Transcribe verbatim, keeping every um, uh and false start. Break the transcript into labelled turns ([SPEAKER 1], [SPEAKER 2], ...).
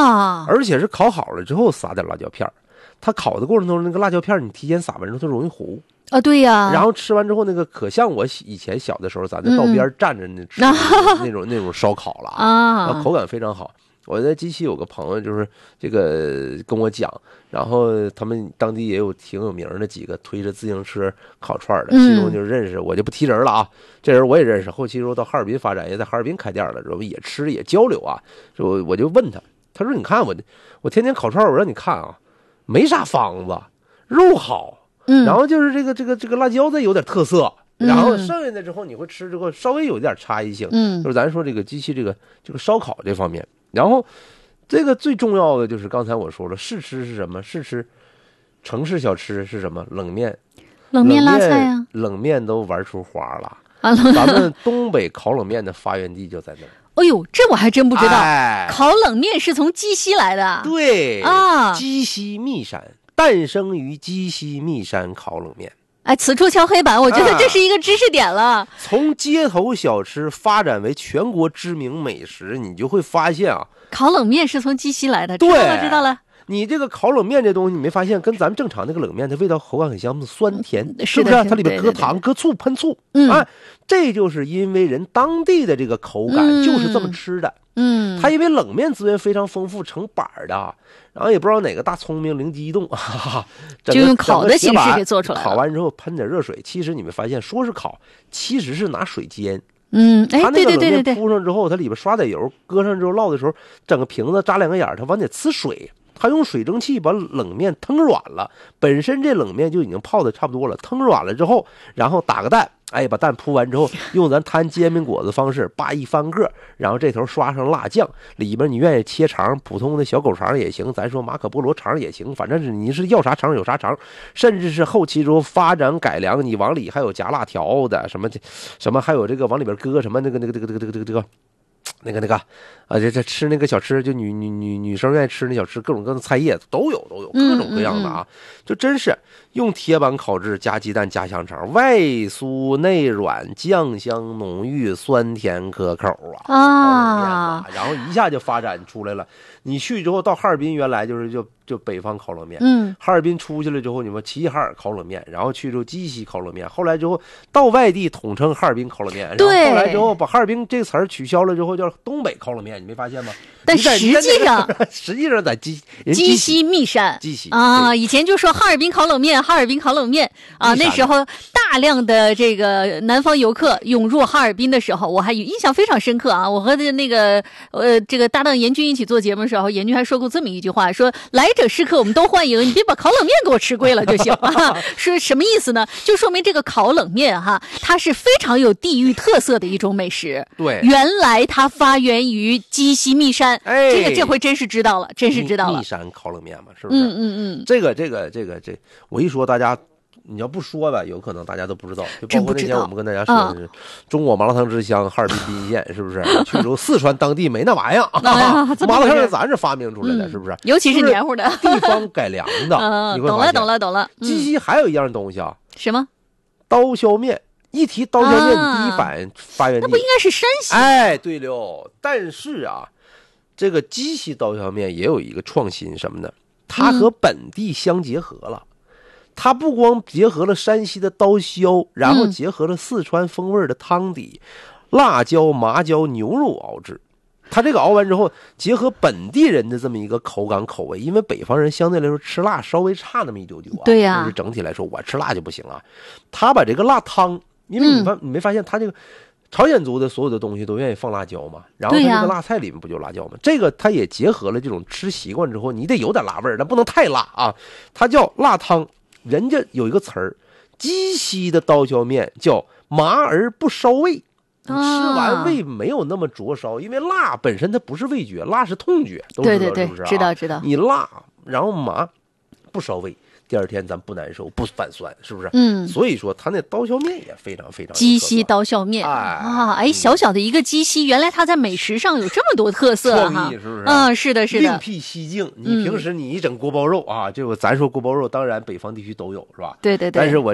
[SPEAKER 1] 啊，
[SPEAKER 2] 而且是烤好了之后撒点辣椒片儿。它烤的过程中，那个辣椒片你提前撒完之后，它容易糊
[SPEAKER 1] 啊，对呀。
[SPEAKER 2] 然后吃完之后，那个可像我以前小的时候，咱在道边站着那吃那种那种烧烤了啊，然后口感非常好。我在机器有个朋友，就是这个跟我讲，然后他们当地也有挺有名的几个推着自行车烤串的，其中就认识，我就不提人了啊。这人我也认识，后期之后到哈尔滨发展，也在哈尔滨开店了，然后也吃也交流啊。我我就问他，他说：“你看我我天天烤串，我让你看啊。”没啥方子，肉好，
[SPEAKER 1] 嗯，
[SPEAKER 2] 然后就是这个这个这个辣椒再有点特色，嗯、然后剩下的之后你会吃之后稍微有点差异性，
[SPEAKER 1] 嗯，
[SPEAKER 2] 就是咱说这个机器这个这个烧烤这方面，然后这个最重要的就是刚才我说了，试吃是什么？试吃城市小吃是什么？冷面，
[SPEAKER 1] 冷面辣菜呀、啊，
[SPEAKER 2] 冷面都玩出花了。咱们东北烤冷面的发源地就在那儿。
[SPEAKER 1] 哎呦，这我还真不知道。
[SPEAKER 2] 哎、
[SPEAKER 1] 烤冷面是从鸡西来的。
[SPEAKER 2] 对
[SPEAKER 1] 啊，
[SPEAKER 2] 鸡西密山诞生于鸡西密山烤冷面。
[SPEAKER 1] 哎，此处敲黑板，我觉得这是一个知识点了。啊、
[SPEAKER 2] 从街头小吃发展为全国知名美食，你就会发现啊，
[SPEAKER 1] 烤冷面是从鸡西来的。
[SPEAKER 2] 对，
[SPEAKER 1] 知道了，知道了。
[SPEAKER 2] 你这个烤冷面这东西，你没发现跟咱们正常那个冷面的味道口感很像吗？酸甜，
[SPEAKER 1] 是
[SPEAKER 2] 不是？它里边搁糖、搁醋、喷醋，
[SPEAKER 1] 嗯，
[SPEAKER 2] 啊，这就是因为人当地的这个口感就是这么吃的。
[SPEAKER 1] 嗯，
[SPEAKER 2] 它因为冷面资源非常丰富，成板的，然后也不知道哪个大聪明灵机一动，哈哈，
[SPEAKER 1] 就用烤的形式给做出来了。
[SPEAKER 2] 烤完之后喷点热水，其实你们发现说是烤，其实是拿水煎。
[SPEAKER 1] 嗯，哎，对对对对对，
[SPEAKER 2] 铺上之后，它里边刷点油，搁上之后烙的时候，整个瓶子扎两个眼儿，它往里呲水。它用水蒸气把冷面腾软了，本身这冷面就已经泡的差不多了，腾软了之后，然后打个蛋，哎，把蛋铺完之后，用咱摊煎饼果子方式，叭一翻个，然后这头刷上辣酱，里边你愿意切肠，普通的小狗肠也行，咱说马可波罗肠也行，反正是你是要啥肠有啥肠，甚至是后期之后发展改良，你往里还有夹辣条的，什么什么还有这个往里边搁什么那个那个这个这个这个这个这个。那个那个啊，这这吃那个小吃，就女女女女生愿意吃那小吃，各种各样的菜叶子都有，都有各种各样的啊，嗯嗯嗯就真是用铁板烤制，加鸡蛋，加香肠，外酥内软，酱香浓郁，酸甜可口啊啊！然后一下就发展出来了。你去之后到哈尔滨，原来就是就就北方烤冷面，
[SPEAKER 1] 嗯，
[SPEAKER 2] 哈尔滨出去了之后，你们齐齐哈尔烤冷面，然后去之后鸡西烤冷面，后来之后到外地统称哈尔滨烤冷面，
[SPEAKER 1] 对，
[SPEAKER 2] 然后后来之后把哈尔滨这个词儿取消了之后叫东北烤冷面，你没发现吗？
[SPEAKER 1] 但实际上，
[SPEAKER 2] 实际上在鸡
[SPEAKER 1] 鸡西密山，
[SPEAKER 2] 鸡西
[SPEAKER 1] 啊，以前就说哈尔滨烤冷面，哈尔滨烤冷面啊，那时候大量的这个南方游客涌入哈尔滨的时候，我还有印象非常深刻啊。我和那个呃这个搭档严军一起做节目的时候，严军还说过这么一句话，说来者是客，我们都欢迎，你别把烤冷面给我吃贵了就行啊。是什么意思呢？就说明这个烤冷面哈，它是非常有地域特色的一种美食。
[SPEAKER 2] 对，
[SPEAKER 1] 原来它发源于鸡西密山。
[SPEAKER 2] 哎，
[SPEAKER 1] 这个这回真是知道了，真是知道了。
[SPEAKER 2] 密山烤冷面嘛，是不是？
[SPEAKER 1] 嗯嗯嗯。
[SPEAKER 2] 这个这个这个这，我一说大家，你要不说吧，有可能大家都不知道。就包括那天我们跟大家说的是，嗯、中国麻辣烫之乡哈尔滨彬县，是不是？去之后四川当地没那玩意儿，啊、麻辣烫是咱是发明出来的，
[SPEAKER 1] 嗯、
[SPEAKER 2] 是不是？
[SPEAKER 1] 尤其是黏糊的，
[SPEAKER 2] 地方改良的。
[SPEAKER 1] 嗯，懂了懂了懂了。
[SPEAKER 2] 鸡西还有一样东西啊，
[SPEAKER 1] 什么？
[SPEAKER 2] 刀削面。一提刀削面，第一反应发源地、
[SPEAKER 1] 啊、那不应该是山西？
[SPEAKER 2] 哎，对了，但是啊。这个鸡西刀削面也有一个创新，什么呢？它和本地相结合了。嗯、它不光结合了山西的刀削，然后结合了四川风味的汤底，嗯、辣椒、麻椒、牛肉熬制。它这个熬完之后，结合本地人的这么一个口感口味，因为北方人相对来说吃辣稍微差那么一丢丢啊。
[SPEAKER 1] 对呀、啊，
[SPEAKER 2] 就是整体来说，我吃辣就不行啊。他把这个辣汤，因为你发、嗯、你没发现他这个。朝鲜族的所有的东西都愿意放辣椒嘛，然后它这个辣菜里面不就辣椒吗？啊、这个它也结合了这种吃习惯之后，你得有点辣味儿，但不能太辣啊。它叫辣汤，人家有一个词儿，鸡西的刀削面叫麻而不烧胃，你吃完胃没有那么灼烧，因为辣本身它不是味觉，辣是痛觉，都知道
[SPEAKER 1] 对对对
[SPEAKER 2] 是不是、啊？
[SPEAKER 1] 知道知道。
[SPEAKER 2] 你辣然后麻不烧胃。第二天咱不难受，不反酸，是不是？
[SPEAKER 1] 嗯，
[SPEAKER 2] 所以说他那刀削面也非常非常
[SPEAKER 1] 鸡西刀削面、
[SPEAKER 2] 哎、
[SPEAKER 1] 啊！哎，小小的一个鸡西，原来它在美食上有这么多特色
[SPEAKER 2] 哈！是不是？
[SPEAKER 1] 嗯，是的，是的。
[SPEAKER 2] 另辟蹊径，你平时你一整锅包肉、嗯、啊，这个咱说锅包肉，当然北方地区都有，是吧？
[SPEAKER 1] 对对对。
[SPEAKER 2] 但是我。